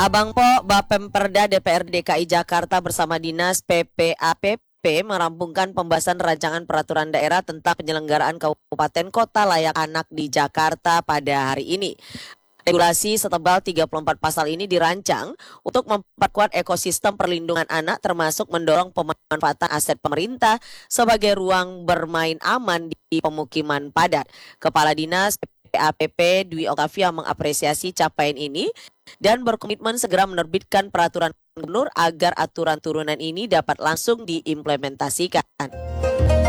Abang Po, Bapemperda DPRD DKI Jakarta bersama Dinas PPAPP merampungkan pembahasan rancangan peraturan daerah tentang penyelenggaraan kabupaten kota layak anak di Jakarta pada hari ini. Regulasi setebal 34 pasal ini dirancang untuk memperkuat ekosistem perlindungan anak termasuk mendorong pemanfaatan aset pemerintah sebagai ruang bermain aman di pemukiman padat. Kepala Dinas PPAPP Dwi Oktavia mengapresiasi capaian ini dan berkomitmen segera menerbitkan peraturan gubernur agar aturan turunan ini dapat langsung diimplementasikan.